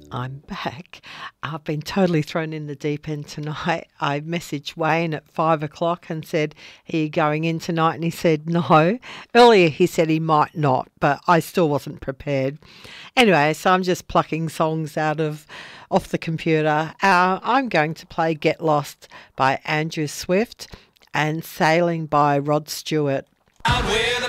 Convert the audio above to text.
I'm back. I've been totally thrown in the deep end tonight. I messaged Wayne at 5 o'clock and said, "Are you going in tonight?" And he said no. Earlier he said he might not, but I still wasn't prepared. Anyway, so I'm just plucking songs off the computer. I'm going to play Get Lost by Andrew Swift and Sailing by Rod Stewart.